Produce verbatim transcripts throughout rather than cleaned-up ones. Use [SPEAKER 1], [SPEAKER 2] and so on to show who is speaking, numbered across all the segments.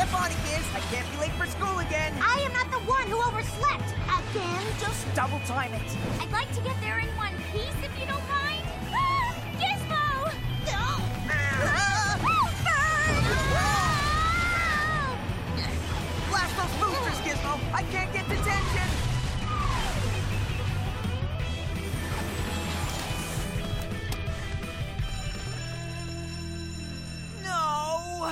[SPEAKER 1] Step on it, Giz. I can't be late for school again.
[SPEAKER 2] I am not the one who overslept. Again?
[SPEAKER 1] Just double time it.
[SPEAKER 2] I'd like to get there in one piece if you don't mind. Gizmo! No!
[SPEAKER 1] Blast those boosters, Gizmo. I can't get detention. No!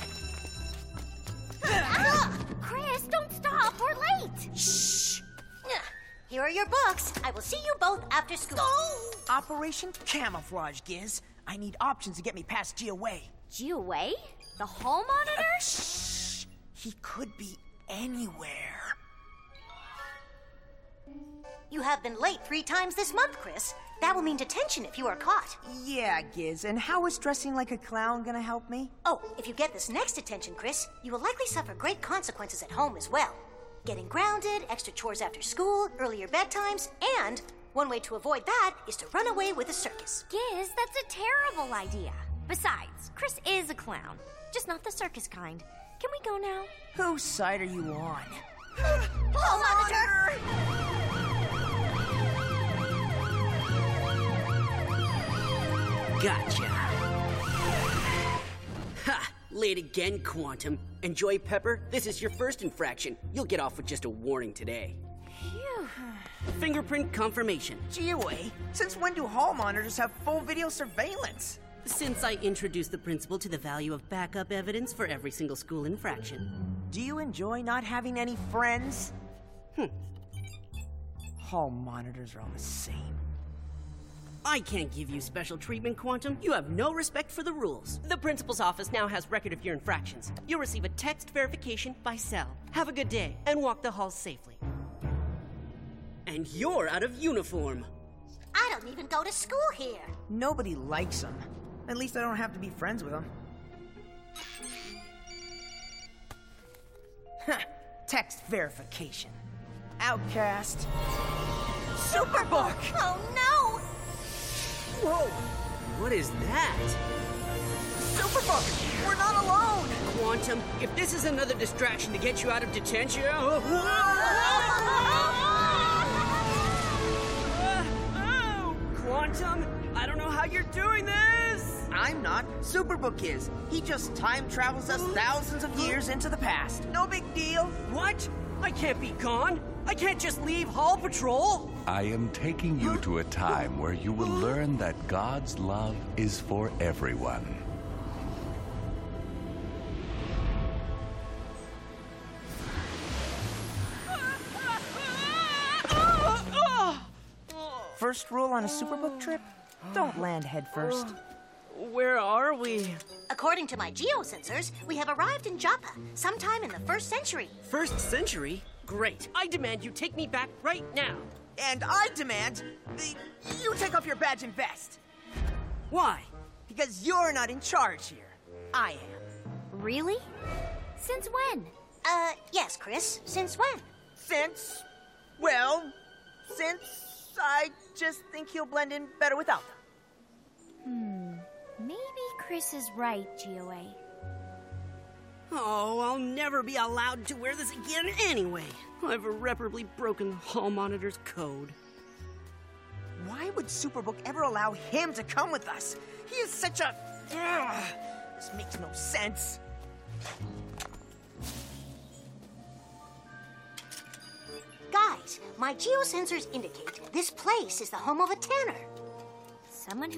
[SPEAKER 2] Chris, don't stop. We're late.
[SPEAKER 1] Shh.
[SPEAKER 2] Here are your books. I will see you both after school.
[SPEAKER 1] Operation Camouflage, Giz. I need options to get me past G-Away.
[SPEAKER 2] G-Away? The hall monitor?
[SPEAKER 1] Shh. He could be anywhere.
[SPEAKER 3] You have been late three times this month, Chris. That will mean detention if you are caught.
[SPEAKER 1] Yeah, Giz. And how is dressing like a clown gonna help me?
[SPEAKER 3] Oh, if you get this next detention, Chris, you will likely suffer great consequences at home as well. Getting grounded, extra chores after school, earlier bedtimes, and one way to avoid that is to run away with a circus.
[SPEAKER 2] Giz, that's a terrible idea. Besides, Chris is a clown, just not the circus kind. Can we go now?
[SPEAKER 1] Whose side are you on?
[SPEAKER 3] Hall monitor!
[SPEAKER 4] Gotcha. Ha! Late again, Quantum. Enjoy, Pepper. This is your first infraction. You'll get off with just a warning today.
[SPEAKER 2] Phew.
[SPEAKER 4] Fingerprint confirmation.
[SPEAKER 1] G-Away? Since when do hall monitors have full video surveillance?
[SPEAKER 4] Since I introduced the principle to the value of backup evidence for every single school infraction.
[SPEAKER 1] Do you enjoy not having any friends?
[SPEAKER 4] Hmm.
[SPEAKER 1] Hall monitors are all the same.
[SPEAKER 4] I can't give you special treatment, Quantum. You have no respect for the rules. The principal's office now has record of your infractions. You'll receive a text verification by cell. Have a good day, and walk the halls safely. And you're out of uniform.
[SPEAKER 3] I don't even go to school here.
[SPEAKER 1] Nobody likes them. At least I don't have to be friends with them. Text verification. Outcast. Superbook!
[SPEAKER 3] Oh, no!
[SPEAKER 1] Whoa!
[SPEAKER 4] What is that?
[SPEAKER 1] Superbook! We're not alone!
[SPEAKER 4] Quantum, if this is another distraction to get you out of detention... Quantum, I don't know how you're doing this!
[SPEAKER 1] I'm not. Superbook is. He just time travels us thousands of years into the past. No big deal.
[SPEAKER 4] What? I can't be gone. I can't just leave Hall Patrol.
[SPEAKER 5] I am taking you to a time where you will learn that God's love is for everyone.
[SPEAKER 1] First rule on a Superbook trip? Don't land head first.
[SPEAKER 4] Where are we?
[SPEAKER 3] According to my geosensors, we have arrived in Joppa sometime in the first century.
[SPEAKER 4] First century? Great. I demand you take me back right now.
[SPEAKER 1] And I demand that you take off your badge and vest.
[SPEAKER 4] Why?
[SPEAKER 1] Because you're not in charge here. I am.
[SPEAKER 2] Really? Since when?
[SPEAKER 3] Uh, yes, Chris. Since when?
[SPEAKER 1] Since, well, since I just think he'll blend in better without them.
[SPEAKER 2] Hmm. Maybe Chris is right, G-Away.
[SPEAKER 4] Oh, I'll never be allowed to wear this again anyway. I've irreparably broken the hall monitor's code.
[SPEAKER 1] Why would Superbook ever allow him to come with us? He is such a... Ugh, this makes no sense.
[SPEAKER 3] Guys, my geosensors indicate this place is the home of a tanner.
[SPEAKER 2] Someone who